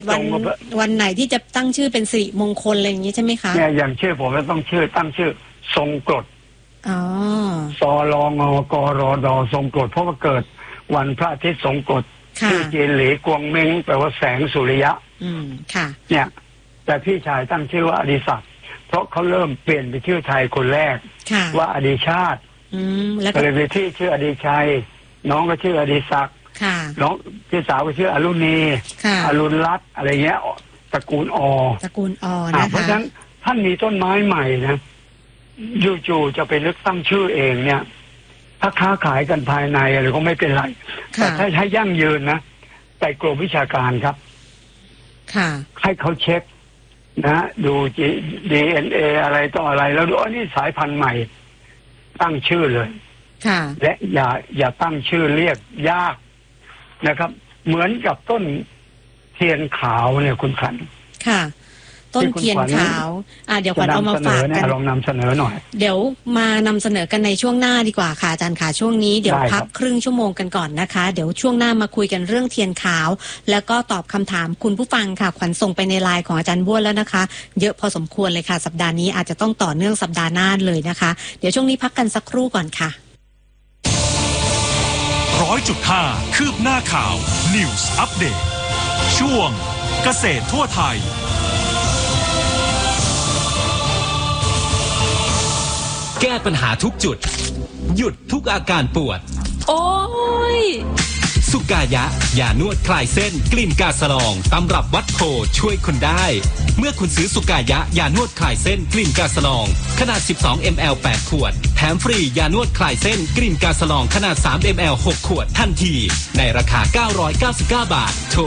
วันไหนที่จะตั้งชื่อเป็นสิริมงคลอะไรอย่างนี้ใช่ไหมคะเนี่ยอย่างชื่อผมก็ต้องตั้งชื่อทรงกรดสลงกรดทรงกรดเพราะว่าเกิดวันพระอาทิตย์ทรงกรดชื่อเจนหลีกวงเม้งแปลว่าแสงสุริยะค่ะเนี่ยแต่พี่ชายตั้งชื่อว่าอดิศักดิ์เพราะเขาเริ่มเปลี่ยนไปชื่อไทยคนแรกว่าอดิชาติก็เลยไปที่ชื่ออดิชัยน้องก็ชื่ออดิศักดิ์น้องพี่สาวก็ชื่ออรุณีอรุณรัตน์อะไรเงี้ยตระกูลนะคะเพราะฉะนั้นท่านมีต้นไม้ใหม่นะจู่ๆจะไปนึกตั้งชื่อเองเนี่ยถ้าค้าขายกันภายในอะไรก็ไม่เป็นไรแต่ถ้าให้ยั่งยืนนะแต่กรมวิชาการครับให้เขาเช็คนะดู DNA อะไรต่ออะไรแล้วดูอันนี้สายพันธุ์ใหม่ตั้งชื่อเลยและอย่าตั้งชื่อเรียกยากนะครับเหมือนกับต้นเทียนขาวเนี่ยคุณขันต้นเทียนขาวเดี๋ยวขวัญเอามาฝากกันลองนำเสนอหน่อยเดี๋ยวมานำเสนอกันในช่วงหน้าดีกว่าค่ะอาจารย์ค่ะช่วงนี้เดี๋ยวพักครึ่งชั่วโมงกันก่อนนะคะเดี๋ยวช่วงหน้ามาคุยกันเรื่องเทียนขาวแล้วก็ตอบคำถามคุณผู้ฟังค่ะขวัญส่งไปในไลน์ของอาจารย์บ้วนแล้วนะคะเยอะพอสมควรเลยค่ะสัปดาห์นี้อาจจะต้องต่อเนื่องสัปดาห์หน้าเลยนะคะเดี๋ยวช่วงนี้พักกันสักครู่ก่อนค่ะ 100.5 คืบหน้าข่าว News Update ช่วงเกษตรทั่วไทยแก้ปัญหาทุกจุดหยุดทุกอาการปวดโอ้ยสุกายะยานวดคลายเส้นกลิ่นกาสลองตำรับวัดโพช่วยคุณได้เมื่อคุณซื้อสุกายะยานวดคลายเส้นกลิ่นกาสลองขนาด12 ml 8 ขวดแถมฟรียานวดคลายเส้นกลิ่นกาสลองขนาด3 ml 6 ขวดทันทีในราคา999 บาทโทร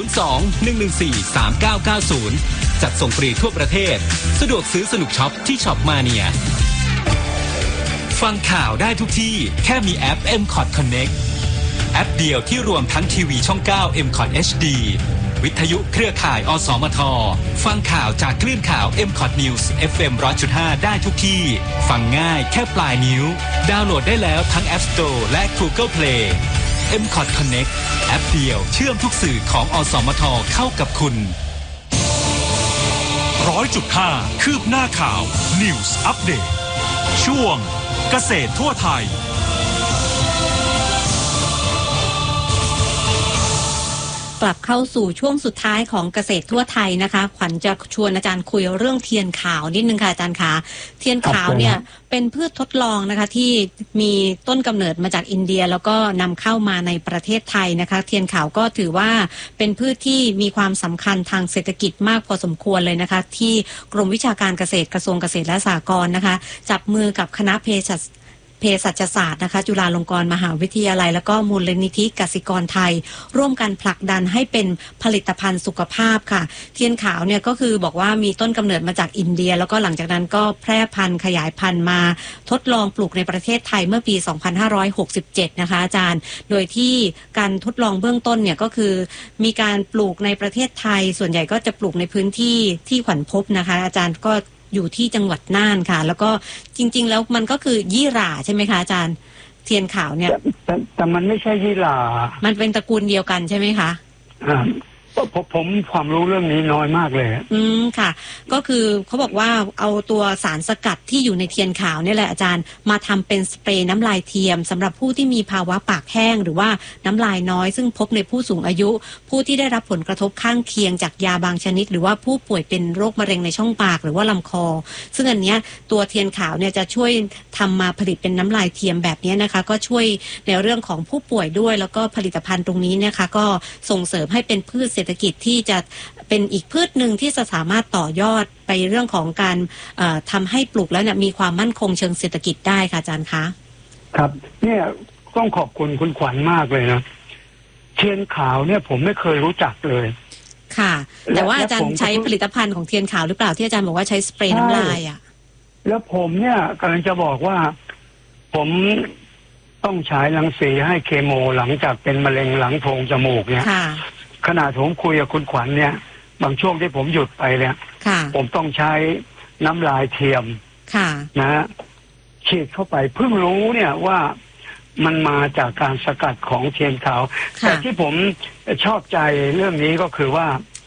02-114-3990จัดส่งฟรีทั่วประเทศสะดวกซื้อสนุกช็อปที่ช็อปมาเนียฟังข่าวได้ทุกที่แค่มีแอป MCOT Connect แอปเดียวที่รวมทั้งทีวีช่อง9 MCOT HD วิทยุเครือข่ายอสมทฟังข่าวจากคลื่นข่าว MCOT News FM 100.5 ได้ทุกที่ฟังง่ายแค่ปลายนิ้วดาวน์โหลดได้แล้วทั้ง App Store และ Google Play MCOT Connect แอปเดียวเชื่อมทุกสื่อของอสมทเข้ากับคุณ 100.5 คืบหน้าข่าว News Update ช่วงเกษตรทั่วไทยกลับเข้าสู่ช่วงสุดท้ายของเกษตรทั่วไทยนะคะขวัญจะชวนอาจารย์คุยเรื่องเทียนขาวนิดนึงค่ะอาจารย์คะเทียนขาวเนี่ยเป็นพืชทดลองนะคะที่มีต้นกำเนิดมาจากอินเดียแล้วก็นำเข้ามาในประเทศไทยนะคะเทียนขาวก็ถือว่าเป็นพืชที่มีความสำคัญทางเศรษฐกิจมากพอสมควรเลยนะคะที่กรมวิชาการเกษตรกระทรวงเกษตรและสหกรณ์นะคะจับมือกับคณะเภสัชศาสตร์นะคะจุฬาลงกรณ์มหาวิทยาลัยแล้วก็มูลนิธิกสิกรไทยร่วมกันผลักดันให้เป็นผลิตภัณฑ์สุขภาพค่ะเทียนขาวเนี่ยก็คือบอกว่ามีต้นกำเนิดมาจากอินเดียแล้วก็หลังจากนั้นก็แพร่พันธุ์ขยายพันธุ์มาทดลองปลูกในประเทศไทยเมื่อปี 2567 นะคะอาจารย์โดยที่การทดลองเบื้องต้นเนี่ยก็คือมีการปลูกในประเทศไทยส่วนใหญ่ก็จะปลูกในพื้นที่ที่ขวัญพบนะคะอาจารย์ก็อยู่ที่จังหวัดน่านค่ะแล้วก็จริงๆแล้วมันก็คือยี่หร่าใช่ไหมคะอาจารย์เทียนขาวเนี่ยแต่มันไม่ใช่ยี่หร่ามันเป็นตระกูลเดียวกันใช่ไหมคะผมความรู้เรื่องนี้น้อยมากเลยค่ะก็คือเขาบอกว่าเอาตัวสารสกัดที่อยู่ในเทียนขาวนี่แหละอาจารย์มาทำเป็นสเปรย์น้ำลายเทียมสำหรับผู้ที่มีภาวะปากแห้งหรือว่าน้ำลายน้อยซึ่งพบในผู้สูงอายุผู้ที่ได้รับผลกระทบข้างเคียงจากยาบางชนิดหรือว่าผู้ป่วยเป็นโรคมะเร็งในช่องปากหรือว่าลำคอซึ่งอันเนี้ยตัวเทียนขาวเนี่ยจะช่วยทำมาผลิตเป็นน้ำลายเทียมแบบนี้นะคะก็ช่วยในเรื่องของผู้ป่วยด้วยแล้วก็ผลิตภัณฑ์ตรงนี้นะคะก็ส่งเสริมให้เป็นพืชเศรษฐกิจที่จะเป็นอีกพืชหนึ่งที่จะสามารถต่อยอดไปเรื่องของการทำให้ปลูกแล้วเนี่ยมีความมั่นคงเชิงเศรษฐกิจได้ค่ะอาจารย์คะครับเนี่ยต้องขอบคุณคุณขวัญมากเลยนะเทียนขาวเนี่ยผมไม่เคยรู้จักเลยค่ะแต่ว่าอาจารย์ใช้ผลิตภัณฑ์ของเทียนขาวหรือเปล่าที่อาจารย์บอกว่าใช้สเปรย์น้ำลายอ่ะแล้วผมเนี่ยกำลังจะบอกว่าผมต้องฉายรังสีให้เคมีหลังจากเป็นมะเร็งหลังโพรงจมูกเนี่ยขณะผมคุยกับคุณขวัญเนี่ยบางช่วงที่ผมหยุดไปเนี่ยผมต้องใช้น้ำลายเทียมนะฉีดเข้าไปเพิ่งรู้เนี่ยว่ามันมาจากการสกัดของเทียนขาวแต่ที่ผมชอบใจเรื่องนี้ก็คือว่า